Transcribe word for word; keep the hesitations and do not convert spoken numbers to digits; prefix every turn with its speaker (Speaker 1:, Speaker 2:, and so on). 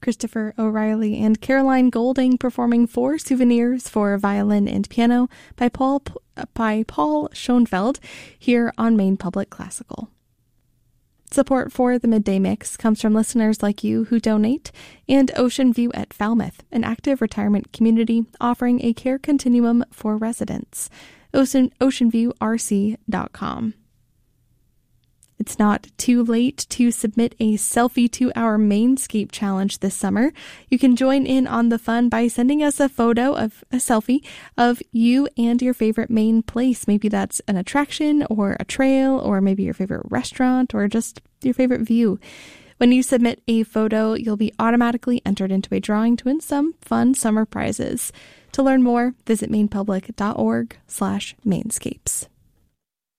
Speaker 1: Christopher O'Reilly and Caroline Golding performing four souvenirs for violin and piano by Paul by Paul Schoenfeld here on Maine Public Classical. Support for the Midday Mix comes from listeners like you who donate, and Ocean View at Falmouth, an active retirement community offering a care continuum for residents. Ocean, ocean view r c dot com. It's not too late to submit a selfie to our Mainscape challenge this summer. You can join in on the fun by sending us a photo of a selfie of you and your favorite Maine place. Maybe that's an attraction or a trail or maybe your favorite restaurant or just your favorite view. When you submit a photo, you'll be automatically entered into a drawing to win some fun summer prizes. To learn more, visit mainepublic dot org slash mainscapes.